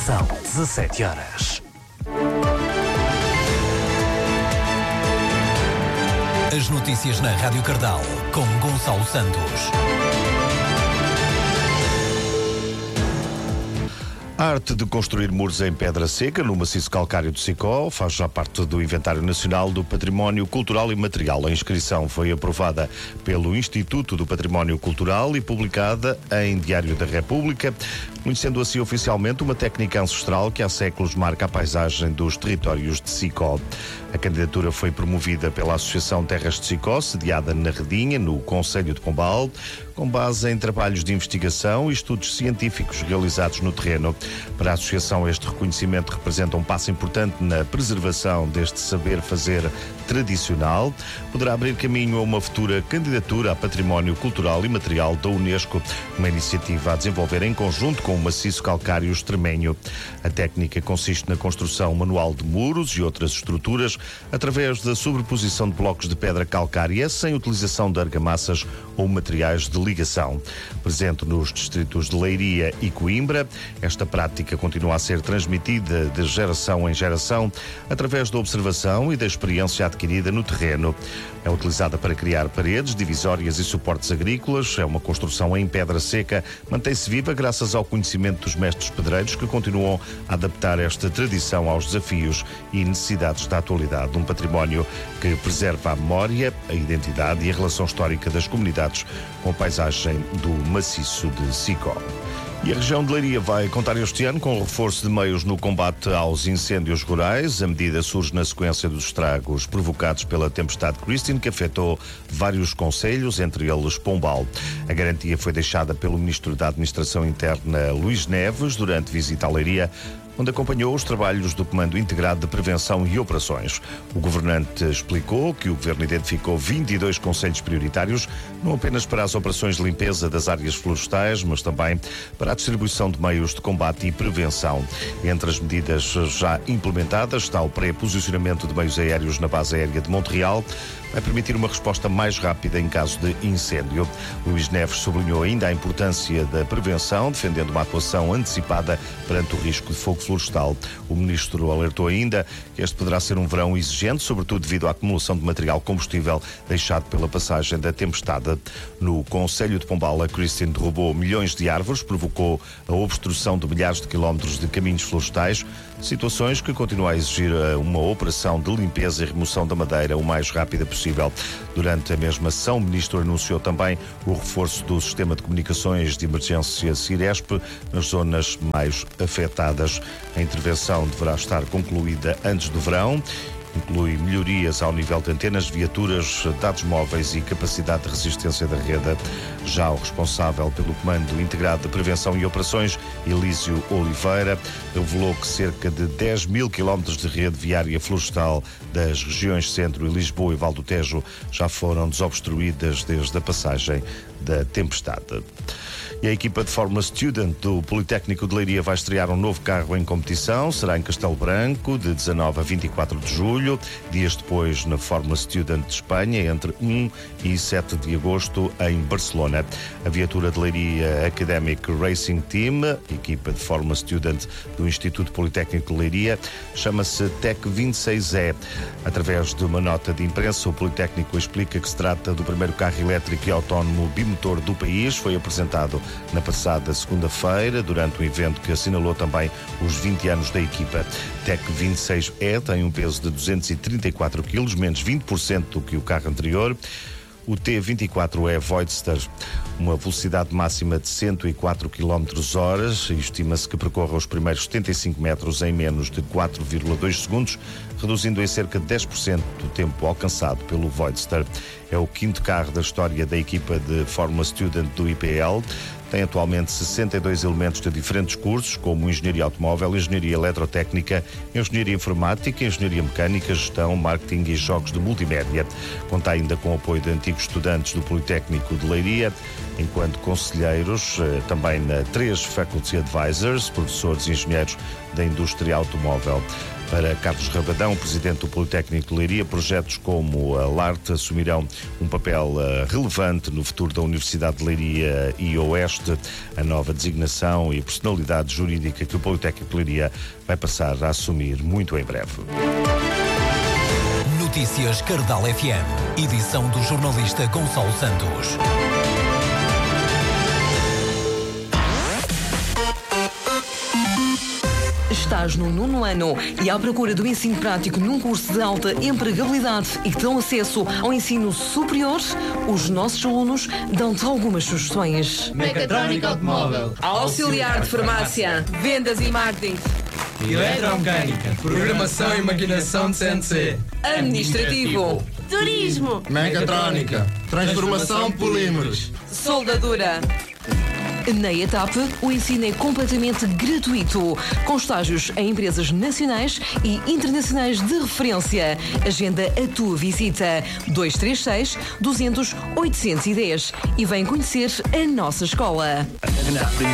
São 17 horas. As notícias na Rádio Cardal, com Gonçalo Santos. A arte de construir muros em pedra seca no maciço calcário de Sicó faz já parte do Inventário Nacional do Património Cultural e Material. A inscrição foi aprovada pelo Instituto do Património Cultural e publicada em Diário da República, conhecendo assim oficialmente uma técnica ancestral que há séculos marca a paisagem dos territórios de Sicó. A candidatura foi promovida pela Associação Terras de Sicó, sediada na Redinha, no Concelho de Pombal, com base em trabalhos de investigação e estudos científicos realizados no terreno. Para a Associação, este reconhecimento representa um passo importante na preservação deste saber fazer tradicional. Poderá abrir caminho a uma futura candidatura a Património Cultural e Material da Unesco, uma iniciativa a desenvolver em conjunto com o maciço calcário extremenho. A técnica consiste na construção manual de muros e outras estruturas através da sobreposição de blocos de pedra calcária sem utilização de argamassas ou materiais de ligação. Presente nos distritos de Leiria e Coimbra, esta prática continua a ser transmitida de geração em geração através da observação e da experiência adquirida no terreno. É utilizada para criar paredes, divisórias e suportes agrícolas. É uma construção em pedra seca. Mantém-se viva graças ao conhecimento dos mestres pedreiros que continuam a adaptar esta tradição aos desafios e necessidades da atualidade. Um património que preserva a memória, a identidade e a relação histórica das comunidades com a paisagem do maciço de Sicó. E a região de Leiria vai contar este ano com o reforço de meios no combate aos incêndios rurais. A medida surge na sequência dos estragos provocados pela tempestade Christine, que afetou vários concelhos, entre eles Pombal. A garantia foi deixada pelo Ministro da Administração Interna, Luís Neves, durante visita à Leiria, onde acompanhou os trabalhos do Comando Integrado de Prevenção e Operações. O governante explicou que o Governo identificou 22 concelhos prioritários, não apenas para as operações de limpeza das áreas florestais, mas também para a distribuição de meios de combate e prevenção. Entre as medidas já implementadas está o pré-posicionamento de meios aéreos na base aérea de Montreal, vai permitir uma resposta mais rápida em caso de incêndio. Luís Neves sublinhou ainda a importância da prevenção, defendendo uma atuação antecipada perante o risco de fogo florestal. O ministro alertou ainda que este poderá ser um verão exigente, sobretudo devido à acumulação de material combustível deixado pela passagem da tempestade. No Concelho de Pombal, a Christine derrubou milhões de árvores, provocou a obstrução de milhares de quilómetros de caminhos florestais, situações que continuam a exigir uma operação de limpeza e remoção da madeira o mais rápida possível. Durante a mesma sessão, o ministro anunciou também o reforço do sistema de comunicações de emergência Ciresp nas zonas mais afetadas. A intervenção deverá estar concluída antes do verão. Inclui melhorias ao nível de antenas, viaturas, dados móveis e capacidade de resistência da rede. Já o responsável pelo Comando Integrado de Prevenção e Operações, Elísio Oliveira, revelou que cerca de 10 mil quilómetros de rede viária florestal das regiões Centro e Lisboa e Val do Tejo já foram desobstruídas desde a passagem da tempestade. E a equipa de Fórmula Student do Politécnico de Leiria vai estrear um novo carro em competição. Será em Castelo Branco, de 19 a 24 de julho. Dias depois, na Fórmula Student de Espanha, entre 1 e 7 de agosto, em Barcelona. A viatura de Leiria Academic Racing Team, equipa de Fórmula Student do Instituto Politécnico de Leiria, chama-se TEC 26E. Através de uma nota de imprensa, o Politécnico explica que se trata do primeiro carro elétrico e autónomo bimotor do país. Foi apresentado na passada segunda-feira, durante um evento que assinalou também os 20 anos da equipa. TEC 26E tem um peso de 234 kg, menos 20% do que o carro anterior. O T24 é Voidster, uma velocidade máxima de 104 km/h e estima-se que percorra os primeiros 75 metros em menos de 4,2 segundos, reduzindo em cerca de 10% do tempo alcançado pelo Voidster. É o quinto carro da história da equipa de Fórmula Student do IPL. Tem atualmente 62 elementos de diferentes cursos, como Engenharia Automóvel, Engenharia Eletrotécnica, Engenharia Informática, Engenharia Mecânica, Gestão, Marketing e Jogos de Multimédia. Conta ainda com o apoio de antigos estudantes do Politécnico de Leiria, enquanto conselheiros, também na 3 Faculty Advisors, professores e engenheiros da indústria automóvel. Para Carlos Rabadão, presidente do Politécnico de Leiria, projetos como a LART assumirão um papel relevante no futuro da Universidade de Leiria e Oeste. A nova designação e personalidade jurídica que o Politécnico de Leiria vai passar a assumir muito em breve. Notícias Cardal FM, edição do jornalista Gonçalo Santos. Estás no 9º ano e à procura do ensino prático num curso de alta empregabilidade e que dão acesso ao ensino superior? Os nossos alunos dão-te algumas sugestões. Mecatrónica automóvel, Auxiliar de farmácia, vendas e marketing, eletromecânica, programação e maquinação de CNC, administrativo, turismo, mecatrónica, transformação de polímeros, soldadura. Na ETAP, o ensino é completamente gratuito, com estágios em empresas nacionais e internacionais de referência. Agenda a tua visita 236 200 810 e vem conhecer a nossa escola.